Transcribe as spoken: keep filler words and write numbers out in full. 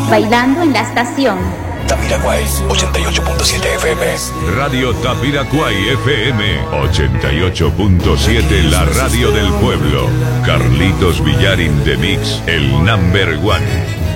bailando en la estación. Tapiraguay, ochenta y ocho punto siete F M. Radio Tapiraguay F M, ochenta y ocho punto siete, la radio del pueblo. Carlitos Villarín de Mix, el number one.